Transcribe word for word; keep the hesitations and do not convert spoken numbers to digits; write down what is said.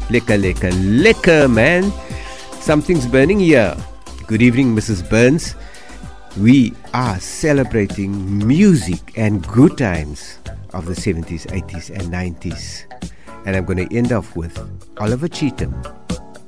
Lekker, lekker, lekker, man. Something's burning here. Good evening, Missus Burns. We are celebrating music and good times of the seventies, eighties and nineties. And I'm going to end off with Oliver Cheatham.